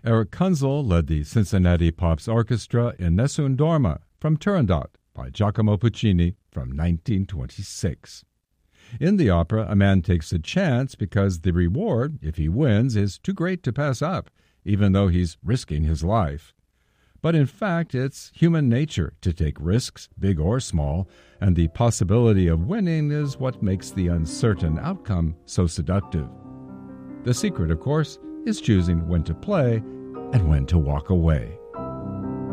Eric Kunzel led the Cincinnati Pops Orchestra in Nessun Dorma from Turandot by Giacomo Puccini from 1926. In the opera, a man takes a chance because the reward, if he wins, is too great to pass up, even though he's risking his life. But in fact, it's human nature to take risks, big or small, and the possibility of winning is what makes the uncertain outcome so seductive. The secret, of course, is choosing when to play and when to walk away.